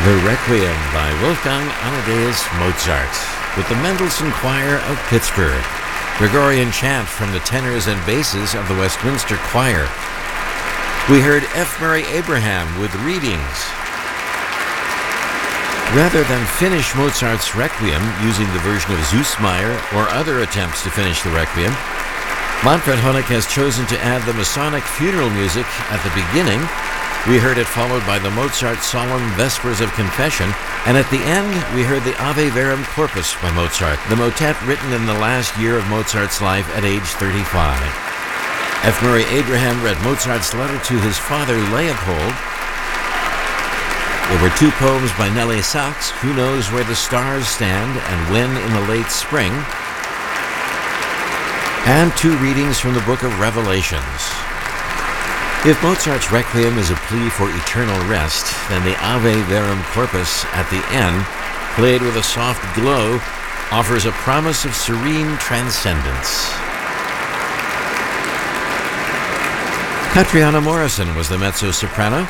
The Requiem by Wolfgang Amadeus Mozart with the Mendelssohn Choir of Pittsburgh. Gregorian chant from the tenors and basses of the Westminster Choir. We heard F. Murray Abraham with readings. Rather than finish Mozart's Requiem using the version of Süssmayr or other attempts to finish the Requiem, Manfred Honeck has chosen to add the Masonic funeral music at the beginning. We heard it followed by the Mozart Solemn Vespers of Confession, and at the end we heard the Ave Verum Corpus by Mozart, the motet written in the last year of Mozart's life at age 35. F. Murray Abraham read Mozart's letter to his father Leopold. There were two poems by Nelly Sachs, Who Knows Where the Stars Stand and When in the Late Spring, and two readings from the Book of Revelations. If Mozart's Requiem is a plea for eternal rest, then the Ave Verum Corpus at the end, played with a soft glow, offers a promise of serene transcendence. Catriona Morrison was the mezzo-soprano.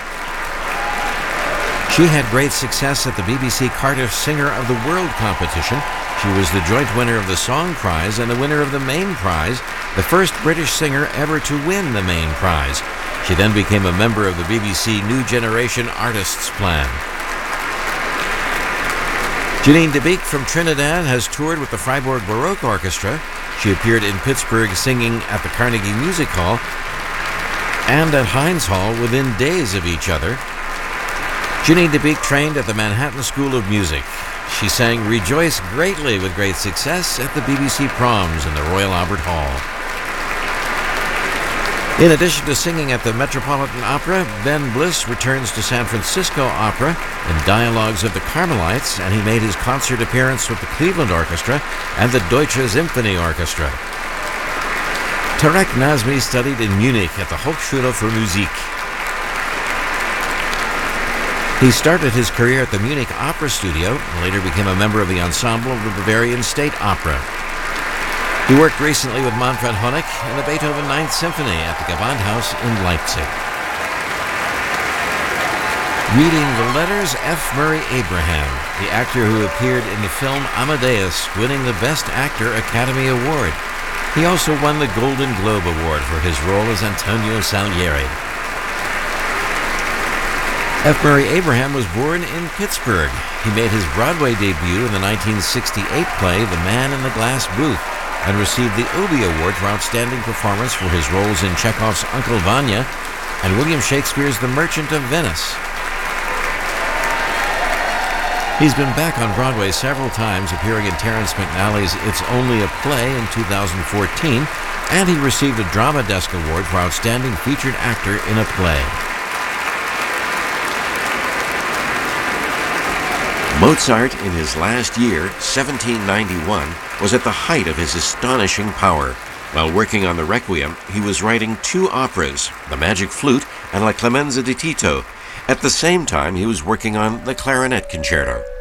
She had great success at the BBC Cardiff Singer of the World competition. She was the joint winner of the Song Prize and the winner of the Main Prize, the first British singer ever to win the Main Prize. She then became a member of the BBC New Generation Artists Plan. Janine de Beek from Trinidad has toured with the Freiburg Baroque Orchestra. She appeared in Pittsburgh singing at the Carnegie Music Hall and at Heinz Hall within days of each other. Janine de Beek trained at the Manhattan School of Music. She sang Rejoice Greatly with great success at the BBC Proms in the Royal Albert Hall. In addition to singing at the Metropolitan Opera, Ben Bliss returns to San Francisco Opera in Dialogues of the Carmelites, and he made his concert appearance with the Cleveland Orchestra and the Deutsche Symphony Orchestra. Tarek Nazmi studied in Munich at the Hochschule für Musik. He started his career at the Munich Opera Studio and later became a member of the ensemble of the Bavarian State Opera. He worked recently with Manfred Honeck in the Beethoven Ninth Symphony at the Gewandhaus in Leipzig. Reading the letters, F. Murray Abraham, the actor who appeared in the film Amadeus, winning the Best Actor Academy Award. He also won the Golden Globe Award for his role as Antonio Salieri. F. Murray Abraham was born in Pittsburgh. He made his Broadway debut in the 1968 play The Man in the Glass Booth, and received the Obie Award for Outstanding Performance for his roles in Chekhov's Uncle Vanya and William Shakespeare's The Merchant of Venice. He's been back on Broadway several times, appearing in Terrence McNally's It's Only a Play in 2014, and he received a Drama Desk Award for Outstanding Featured Actor in a Play. Mozart, in his last year, 1791, was at the height of his astonishing power. While working on the Requiem, he was writing two operas, The Magic Flute and La Clemenza di Tito. At the same time, he was working on the Clarinet Concerto.